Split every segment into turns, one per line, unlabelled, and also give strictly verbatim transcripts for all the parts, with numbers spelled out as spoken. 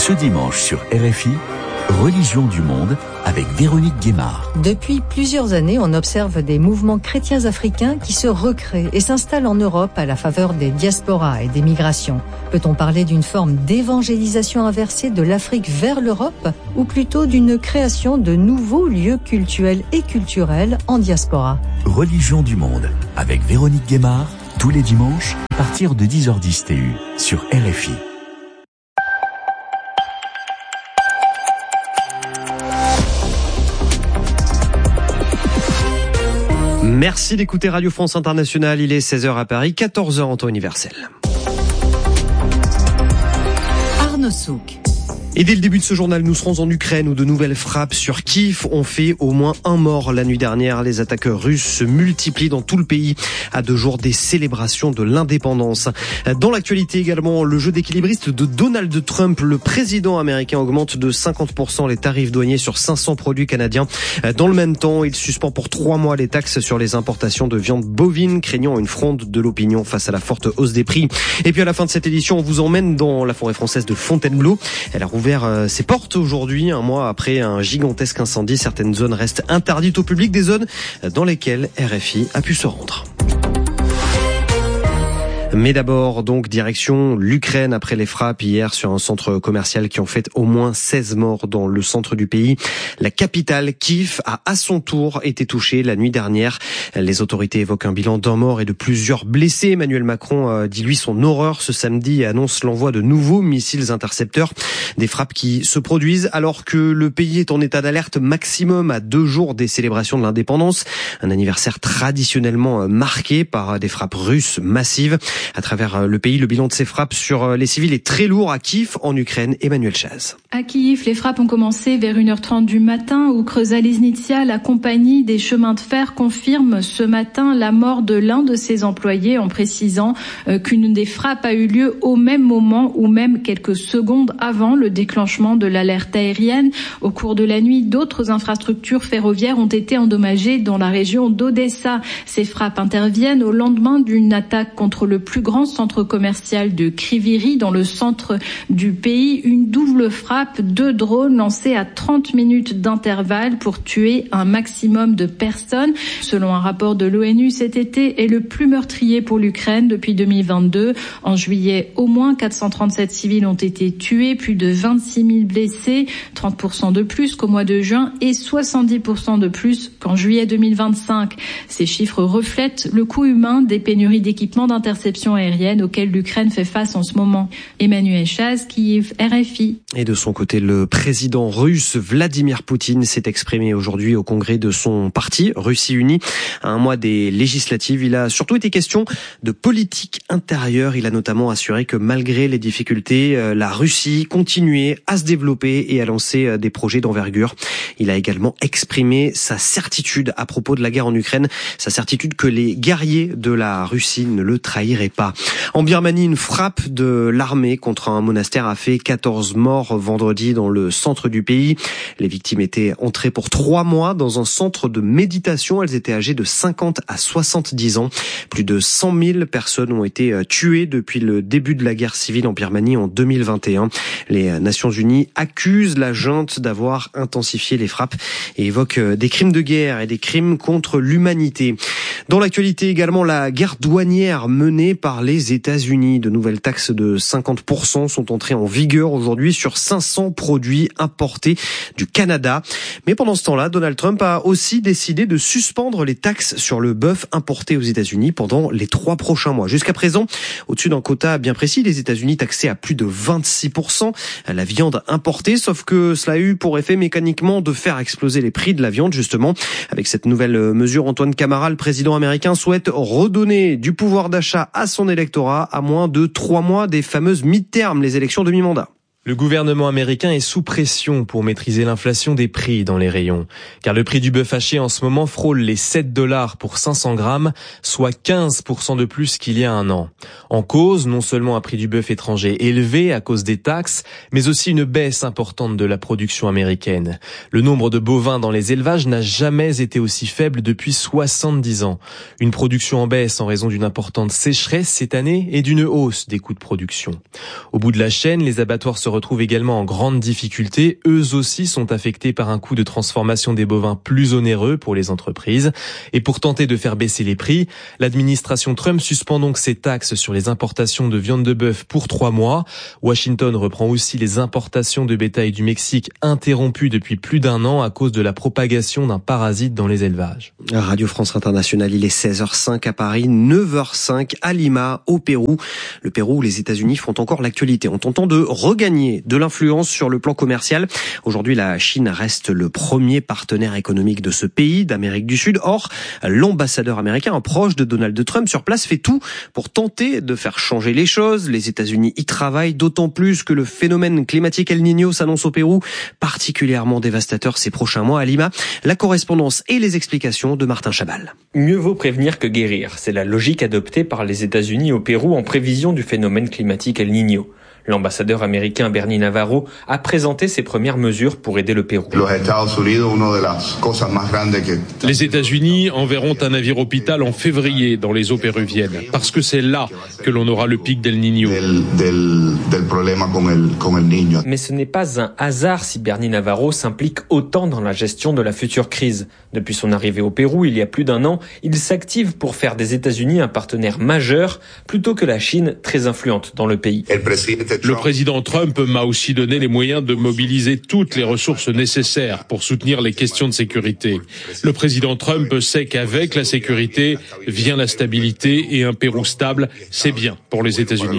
Ce dimanche sur R F I, Religion du monde avec Véronique Guémard.
Depuis plusieurs années, on observe des mouvements chrétiens africains qui se recréent et s'installent en Europe à la faveur des diasporas et des migrations. Peut-on parler d'une forme d'évangélisation inversée de l'Afrique vers l'Europe ou plutôt d'une création de nouveaux lieux cultuels et culturels en diaspora?
Religion du monde avec Véronique Guémard, tous les dimanches à partir de dix heures dix T U sur R F I.
Merci d'écouter Radio France Internationale. Il est seize heures à Paris, quatorze heures en temps universel.
Arnaud Souk.
Et dès le début de ce journal, nous serons en Ukraine où de nouvelles frappes sur Kiev ont fait au moins un mort la nuit dernière. Les attaques russes se multiplient dans tout le pays à deux jours des célébrations de l'indépendance. Dans l'actualité également, le jeu d'équilibriste de Donald Trump. Le président américain augmente de cinquante pour cent les tarifs douaniers sur cinq cents produits canadiens. Dans le même temps, il suspend pour trois mois les taxes sur les importations de viande bovine, craignant une fronde de l'opinion face à la forte hausse des prix. Et puis à la fin de cette édition, on vous emmène dans la forêt française de Fontainebleau. Elle a rouvert ses portes aujourd'hui, un mois après un gigantesque incendie. Certaines zones restent interdites au public, des zones dans lesquelles R F I a pu se rendre. Mais d'abord, donc, direction l'Ukraine après les frappes hier sur un centre commercial qui ont fait au moins seize morts dans le centre du pays. La capitale, Kiev, a à son tour été touchée la nuit dernière. Les autorités évoquent un bilan d'un mort et de plusieurs blessés. Emmanuel Macron dit lui son horreur ce samedi et annonce l'envoi de nouveaux missiles intercepteurs. Des frappes qui se produisent alors que le pays est en état d'alerte maximum à deux jours des célébrations de l'indépendance. Un anniversaire traditionnellement marqué par des frappes russes massives. À travers le pays, le bilan de ces frappes sur les civils est très lourd. À Kiev, en Ukraine, Emmanuel Chaz.
À Kiev, les frappes ont commencé vers une heure trente du matin où Creusot-Liznytsia, la compagnie des chemins de fer, confirme ce matin la mort de l'un de ses employés en précisant qu'une des frappes a eu lieu au même moment ou même quelques secondes avant le déclenchement de l'alerte aérienne. Au cours de la nuit, d'autres infrastructures ferroviaires ont été endommagées dans la région d'Odessa. Ces frappes interviennent au lendemain d'une attaque contre le plus grand centre commercial de Kryvyi dans le centre du pays. Une double frappe, deux drones lancés à trente minutes d'intervalle pour tuer un maximum de personnes. Selon un rapport de l'ONU, cet été est le plus meurtrier pour l'Ukraine depuis deux mille vingt-deux. En juillet, au moins quatre cent trente-sept civils ont été tués, plus de vingt-six mille blessés, trente pour cent de plus qu'au mois de juin et soixante-dix pour cent de plus qu'en juillet deux mille vingt-cinq. Ces chiffres reflètent le coût humain des pénuries d'équipements d'interception aérienne auxquelles l'Ukraine fait face en ce moment. Emmanuel Chaz, Kiev, R F I.
Et de son côté, le président russe Vladimir Poutine s'est exprimé aujourd'hui au congrès de son parti, Russie Unie. À un mois des législatives, il a surtout été question de politique intérieure. Il a notamment assuré que malgré les difficultés, la Russie continuait à se développer et à lancer des projets d'envergure. Il a également exprimé sa certitude à propos de la guerre en Ukraine, sa certitude que les guerriers de la Russie ne le trahiraient pas. En Birmanie, une frappe de l'armée contre un monastère a fait quatorze morts vendredi dans le centre du pays. Les victimes étaient entrées pour trois mois dans un centre de méditation. Elles étaient âgées de cinquante à soixante-dix ans. Plus de cent mille personnes ont été tuées depuis le début de la guerre civile en Birmanie en deux mille vingt et un. Les Nations Unies accusent la junte d'avoir intensifié les frappes et évoquent des crimes de guerre et des crimes contre l'humanité. Dans l'actualité également, la guerre douanière menée par les États-Unis. De nouvelles taxes de cinquante pour cent sont entrées en vigueur aujourd'hui sur cinq cents produits importés du Canada. Mais pendant ce temps-là, Donald Trump a aussi décidé de suspendre les taxes sur le bœuf importé aux États-Unis pendant les trois prochains mois. Jusqu'à présent, au-dessus d'un quota bien précis, les États-Unis taxaient à plus de vingt-six pour cent la viande importée, sauf que cela a eu pour effet mécaniquement de faire exploser les prix de la viande, justement. Avec cette nouvelle mesure, Antoine Camara, le président américain, souhaite redonner du pouvoir d'achat à son électorat à moins de trois mois des fameuses mi-termes, les élections de mi-mandat.
Le gouvernement américain est sous pression pour maîtriser l'inflation des prix dans les rayons. Car le prix du bœuf haché en ce moment frôle les sept dollars pour cinq cents grammes, soit quinze pour cent de plus qu'il y a un an. En cause, non seulement un prix du bœuf étranger élevé à cause des taxes, mais aussi une baisse importante de la production américaine. Le nombre de bovins dans les élevages n'a jamais été aussi faible depuis soixante-dix ans. Une production en baisse en raison d'une importante sécheresse cette année et d'une hausse des coûts de production. Au bout de la chaîne, les abattoirs se retrouvent également en grande difficulté. Eux aussi sont affectés par un coût de transformation des bovins plus onéreux pour les entreprises. Et pour tenter de faire baisser les prix, l'administration Trump suspend donc ses taxes sur les importations de viande de bœuf pour trois mois. Washington reprend aussi les importations de bétail du Mexique interrompues depuis plus d'un an à cause de la propagation d'un parasite dans les élevages.
Radio France Internationale, il est seize heures cinq à Paris, neuf heures cinq à Lima, au Pérou. Le Pérou où les États-Unis font encore l'actualité en tentant de regagner de l'influence sur le plan commercial. Aujourd'hui, la Chine reste le premier partenaire économique de ce pays d'Amérique du Sud. Or, l'ambassadeur américain, un proche de Donald Trump sur place, fait tout pour tenter de faire changer les choses. Les États-Unis y travaillent, d'autant plus que le phénomène climatique El Niño s'annonce au Pérou, particulièrement dévastateur ces prochains mois. À Lima, la correspondance et les explications de Martin Chabal.
Mieux vaut prévenir que guérir. C'est la logique adoptée par les États-Unis au Pérou en prévision du phénomène climatique El Niño. L'ambassadeur américain Bernie Navarro a présenté ses premières mesures pour aider le Pérou.
Les États-Unis enverront un navire hôpital en février dans les eaux péruviennes, parce que c'est là que l'on aura le pic d'El Niño.
Mais ce n'est pas un hasard si Bernie Navarro s'implique autant dans la gestion de la future crise. Depuis son arrivée au Pérou il y a plus d'un an, il s'active pour faire des États-Unis un partenaire majeur, plutôt que la Chine très influente dans le pays.
Le président Trump m'a aussi donné les moyens de mobiliser toutes les ressources nécessaires pour soutenir les questions de sécurité. Le président Trump sait qu'avec la sécurité vient la stabilité et un Pérou stable, c'est bien pour les États-Unis.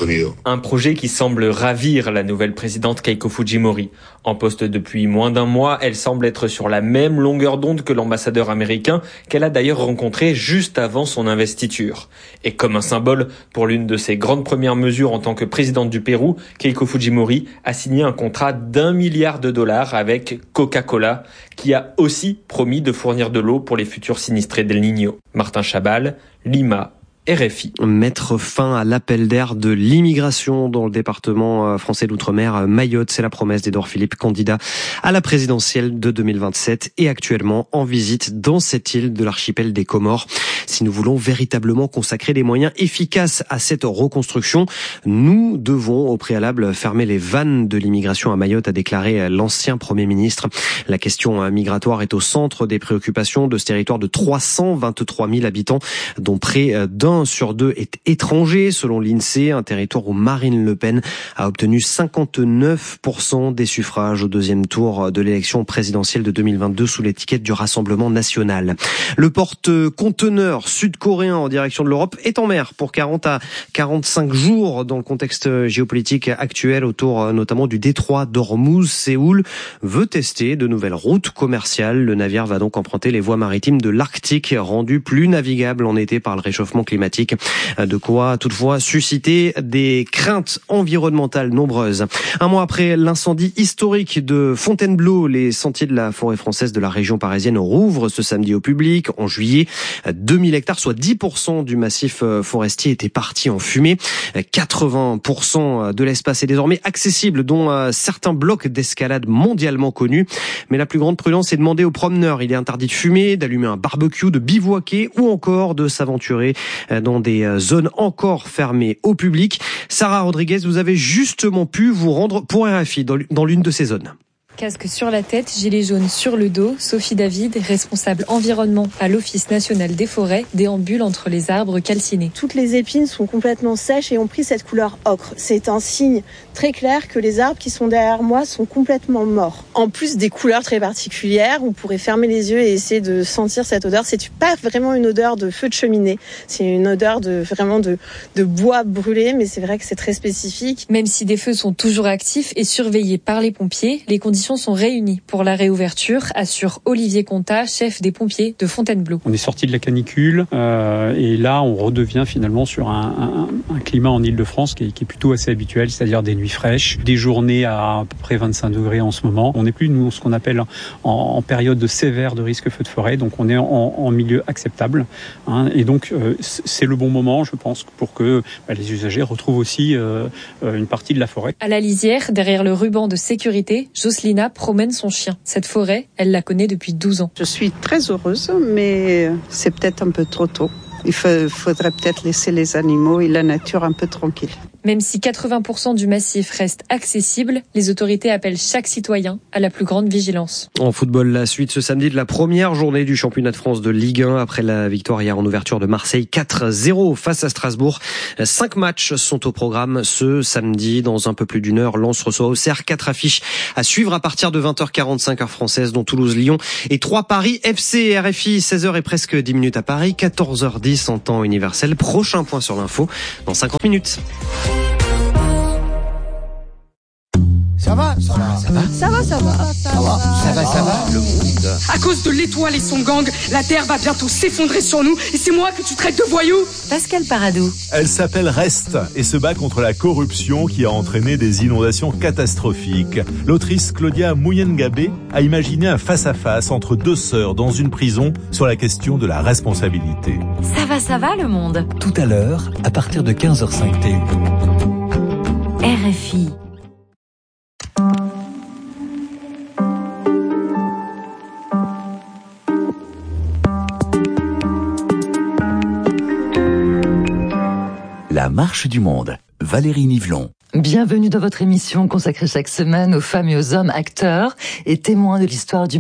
Un projet qui semble ravir la nouvelle présidente Keiko Fujimori. En poste depuis moins d'un mois, elle semble être sur la même longueur d'onde que l'ambassadeur américain, qu'elle a d'ailleurs rencontré juste avant son investiture. Et comme un symbole pour l'une de ses grandes premières mesures en tant que présidente du Pérou, Keiko Fujimori a signé un contrat d'un milliard de dollars avec Coca-Cola, qui a aussi promis de fournir de l'eau pour les futurs sinistrés d'El Niño. Martin Chabal, Lima, R F I.
Mettre fin à l'appel d'air de l'immigration dans le département français d'outre-mer, Mayotte, c'est la promesse d'Édouard Philippe, candidat à la présidentielle de deux mille vingt-sept et actuellement en visite dans cette île de l'archipel des Comores. Si nous voulons véritablement consacrer des moyens efficaces à cette reconstruction, nous devons au préalable fermer les vannes de l'immigration à Mayotte, a déclaré l'ancien Premier ministre. La question migratoire est au centre des préoccupations de ce territoire de trois cent vingt-trois mille habitants, dont près d'un sur deux est étranger, selon l'INSEE, un territoire où Marine Le Pen a obtenu cinquante-neuf pour cent des suffrages au deuxième tour de l'élection présidentielle de deux mille vingt-deux sous l'étiquette du Rassemblement national. Le porte-conteneur sud-coréen en direction de l'Europe est en mer pour quarante à quarante-cinq jours dans le contexte géopolitique actuel autour notamment du détroit d'Ormuz. Séoul veut tester de nouvelles routes commerciales. Le navire va donc emprunter les voies maritimes de l'Arctique, rendues plus navigables en été par le réchauffement climatique. De quoi toutefois susciter des craintes environnementales nombreuses. Un mois après l'incendie historique de Fontainebleau, les sentiers de la forêt française de la région parisienne rouvrent ce samedi au public. En juillet, deux mille hectares, soit dix pour cent du massif forestier, étaient partis en fumée. quatre-vingts pour cent de l'espace est désormais accessible, dont certains blocs d'escalade mondialement connus. Mais la plus grande prudence est demandée aux promeneurs. Il est interdit de fumer, d'allumer un barbecue, de bivouaquer ou encore de s'aventurer dans des zones encore fermées au public. Sarah Rodriguez, vous avez justement pu vous rendre pour R F I dans l'une de ces zones.
Casque sur la tête, gilet jaune sur le dos, Sophie David, responsable environnement à l'Office national des forêts, déambule entre les arbres calcinés.
Toutes les épines sont complètement sèches et ont pris cette couleur ocre. C'est un signe très clair que les arbres qui sont derrière moi sont complètement morts. En plus des couleurs très particulières, vous pourrez fermer les yeux et essayer de sentir cette odeur. C'est pas vraiment une odeur de feu de cheminée, c'est une odeur de vraiment de, de bois brûlé, mais c'est vrai que c'est très spécifique.
Même si des feux sont toujours actifs et surveillés par les pompiers, les conditions sont réunies pour la réouverture, assure Olivier Contat, chef des pompiers de Fontainebleau.
On est sorti de la canicule euh, et là on redevient finalement sur un, un, un climat en Île-de-France qui est, qui est plutôt assez habituel, c'est-à-dire des nuits fraîches, des journées à à peu près vingt-cinq degrés en ce moment. On n'est plus nous ce qu'on appelle en, en période de sévère de risque feu de forêt, donc on est en, en milieu acceptable. Hein, et donc euh, c'est le bon moment, je pense, pour que bah, les usagers retrouvent aussi euh, une partie de la forêt.
À la lisière, derrière le ruban de sécurité, Jocelyna promène son chien. Cette forêt, elle la connaît depuis douze ans.
Je suis très heureuse, mais c'est peut-être un peu trop tôt. Il faut, faudrait peut-être laisser les animaux et la nature un peu tranquille.
Même si quatre-vingts pour cent du massif reste accessible, les autorités appellent chaque citoyen à la plus grande vigilance.
En football, la suite ce samedi de la première journée du championnat de France de Ligue un après la victoire hier en ouverture de Marseille quatre zéro face à Strasbourg. Cinq matchs sont au programme ce samedi. Dans un peu plus d'une heure, Lens reçoit Auxerre. Quatre affiches à suivre à partir de vingt heures quarante-cinq heure française, dont Toulouse-Lyon et trois Paris F C. R F I, seize heures et presque dix minutes à Paris, quatorze heures dix en temps universel. Prochain point sur l'info dans cinquante minutes.
Ça va, ça va, ça va,
ça va, ça va, ça va,
ça va, ça va, le monde.
À cause de l'étoile et son gang, la Terre va bientôt s'effondrer sur nous et c'est moi que tu traites de voyou.
Pascal Paradou.
Elle s'appelle Rest et se bat contre la corruption qui a entraîné des inondations catastrophiques. L'autrice Claudia Muyengabé a imaginé un face-à-face entre deux sœurs dans une prison sur la question de la responsabilité.
Ça va, ça va, le monde.
Tout à l'heure, à partir de quinze heures cinq T U.
R F I.
La marche du monde. Valérie Nivelon.
Bienvenue dans votre émission consacrée chaque semaine aux femmes et aux hommes acteurs et témoins de l'histoire du